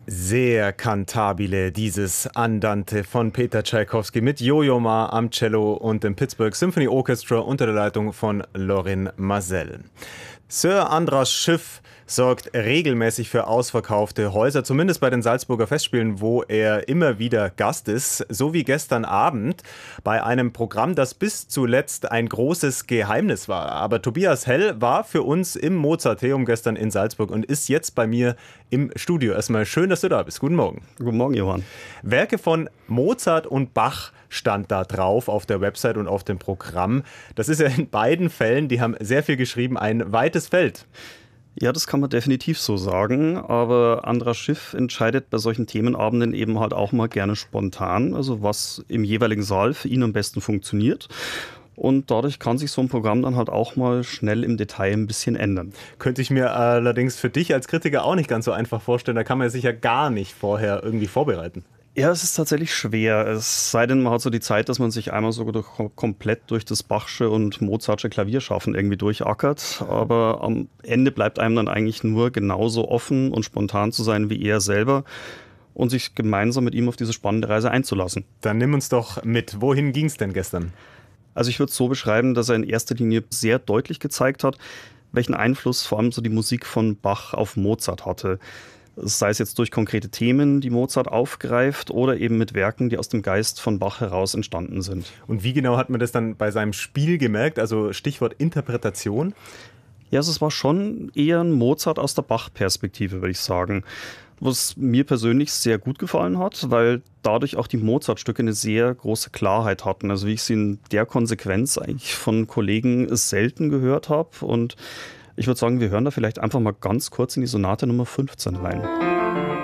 Sehr kantabile, dieses Andante von Peter Tschaikowski mit Yo-Yo Ma am Cello und dem Pittsburgh Symphony Orchestra unter der Leitung von Lorin Maazel. Sir Andras Schiff sorgt regelmäßig für ausverkaufte Häuser, zumindest bei den Salzburger Festspielen, wo er immer wieder Gast ist. So wie gestern Abend bei einem Programm, das bis zuletzt ein großes Geheimnis war. Aber Tobias Hell war für uns im Mozarteum gestern in Salzburg und ist jetzt bei mir im Studio. Erstmal schön, dass du da bist. Guten Morgen. Guten Morgen, Johann. Werke von Mozart und Bach stand da drauf auf der Website und auf dem Programm. Das ist ja in beiden Fällen, die haben sehr viel geschrieben, ein weites Feld. Ja, das kann man definitiv so sagen, aber Andras Schiff entscheidet bei solchen Themenabenden eben halt auch mal gerne spontan, also was im jeweiligen Saal für ihn am besten funktioniert. Und dadurch kann sich so ein Programm dann halt auch mal schnell im Detail ein bisschen ändern. Könnte ich mir allerdings für dich als Kritiker auch nicht ganz so einfach vorstellen. Da kann man sich ja gar nicht vorher irgendwie vorbereiten. Ja, es ist tatsächlich schwer. Es sei denn, man hat so die Zeit, dass man sich einmal so komplett durch das Bachsche und Mozartsche Klavierschaffen irgendwie durchackert. Aber am Ende bleibt einem dann eigentlich nur genauso offen und spontan zu sein wie er selber und sich gemeinsam mit ihm auf diese spannende Reise einzulassen. Dann nimm uns doch mit. Wohin ging es denn gestern? Also ich würde es so beschreiben, dass er in erster Linie sehr deutlich gezeigt hat, welchen Einfluss vor allem so die Musik von Bach auf Mozart hatte. Sei es jetzt durch konkrete Themen, die Mozart aufgreift, oder eben mit Werken, die aus dem Geist von Bach heraus entstanden sind. Und wie genau hat man das dann bei seinem Spiel gemerkt? Also Stichwort Interpretation? Ja, also es war schon eher ein Mozart aus der Bach-Perspektive, würde ich sagen. Was mir persönlich sehr gut gefallen hat, weil dadurch auch die Mozart-Stücke eine sehr große Klarheit hatten. Also wie ich sie in der Konsequenz eigentlich von Kollegen selten gehört habe. Und ich würde sagen, wir hören da vielleicht einfach mal ganz kurz in die Sonate Nummer 15 rein.